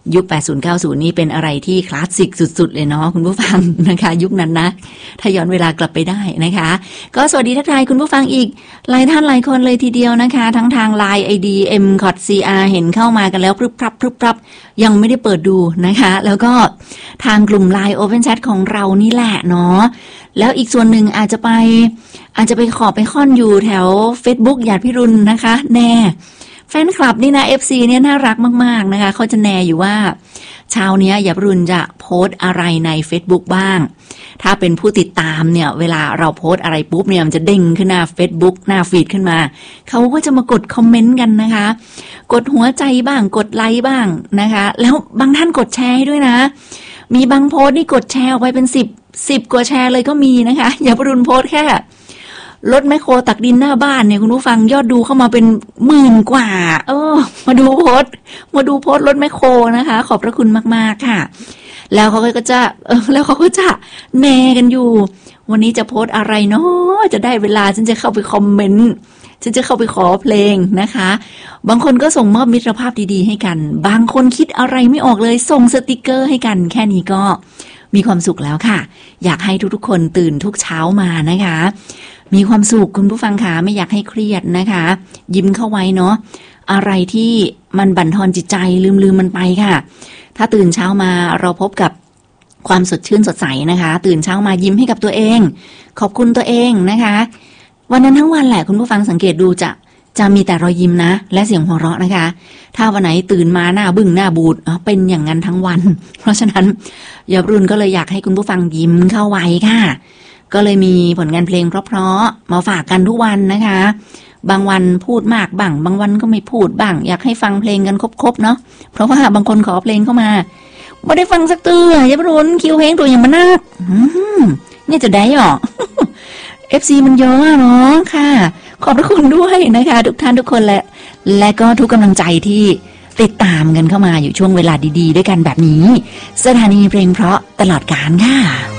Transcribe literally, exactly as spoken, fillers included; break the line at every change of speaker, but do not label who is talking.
ยุคแปดสิบ เก้าสิบนี่เป็นอะไรที่คลาสสิกสุดๆเลยเนาะคุณผู้ฟังนะคะยุคนั้นนะถ้าย้อนเวลากลับไปได้นะคะก็สวัสดีทักทายคุณผู้ฟังอีกหลายท่านหลายคนเลยทีเดียวนะคะทั้งทาง ไลน์ ไอ ดี เอ็ม ซี โอ ที ซี อาร์ เห็นเข้ามากันแล้วพรึบพรับพรึบพรับยังไม่ได้เปิดดูนะคะแล้วก็ทางกลุ่ม ไลน์ Open Chat ของเรานี่แหละเนาะแล้วอีกส่วนหนึ่งอาจจะไปอาจจะไปขอไปค่อนอยู่แถว Facebook หยาดพิรุณนะคะแน่แฟนคลับนี่นะ เอฟ ซี เนี่ยน่ารักมากๆนะคะเขาจะแน่อยู่ว่าเช้านี้หยาดพิรุณจะโพสต์อะไรใน Facebook บ้างถ้าเป็นผู้ติดตามเนี่ยเวลาเราโพสต์อะไรปุ๊บเนี่ยมันจะเด้งขึ้นหน้า Facebook หน้าฟีดขึ้นมาเขาก็จะมากดคอมเมนต์กันนะคะกดหัวใจบ้างกดไลค์บ้างนะคะแล้วบางท่านกดแชร์ให้ด้วยนะมีบางโพสต์นี่กดแชร์ออกไปเป็นสิบ สิบกว่าแชร์เลยก็มีนะคะหยาดพิรุณโพสต์แค่รถแมคโครตักดินหน้าบ้านเนี่ยคุณผู้ฟังยอดดูเข้ามาเป็นหมื่นกว่าเออมาดูโพสต์มาดูโพสต์รถแมคโครนะคะขอบพระคุณมากๆค่ะแล้วเขาก็จะเออแล้วเขาก็จะแน่กันอยู่วันนี้จะโพสต์อะไรเนาะจะได้เวลาฉันจะเข้าไปคอมเมนต์ฉันจะเข้าไปขอเพลงนะคะบางคนก็ส่งมอบมิตรภาพดีๆให้กันบางคนคิดอะไรไม่ออกเลยส่งสติกเกอร์ให้กันแค่นี้ก็มีความสุขแล้วค่ะอยากให้ทุกๆคนตื่นทุกเช้ามานะคะมีความสุขคุณผู้ฟังค่ะไม่อยากให้เครียดนะคะยิ้มเข้าไว้เนาะอะไรที่มันบั่นทอนจิตใจลืมๆมันไปค่ะถ้าตื่นเช้ามาเราพบกับความสดชื่นสดใสนะคะตื่นเช้ามายิ้มให้กับตัวเองขอบคุณตัวเองนะคะวันนั้นทั้งวันแหละคุณผู้ฟังสังเกตดูจะจะมีแต่รอยยิ้มนะและเสียงหัวเราะนะคะถ้าวันไหนตื่นมาหน้าบึ้งหน้าบูดเป็นอย่างนั้นทั้งวันเพราะฉะนั้นยารุ่นก็เลยอยากให้คุณผู้ฟังยิ้มเข้าไว้ค่ะก็เลยมีผลงานเพลงเพราะๆมาฝากกันทุกวันนะคะบางวันพูดมากบ้างบางวันก็ไม่พูดบ้างอยากให้ฟังเพลงกันครบๆเนาะเพราะว่าบางคนขอเพลงเข้ามาไม่ได้ฟังสักเตือยารุ่นคิวเพลงตัวอย่างมันนักนี่จะได้หรอ เอฟ ซี มันเยอะเนาะค่ะขอบพระคุณด้วยนะคะทุกท่านทุกคนและและก็ทุกกำลังใจที่ติดตามกันเข้ามาอยู่ช่วงเวลาดีๆด้วยกันแบบนี้สถานีเพลงเพราะตลอดกาลค่ะ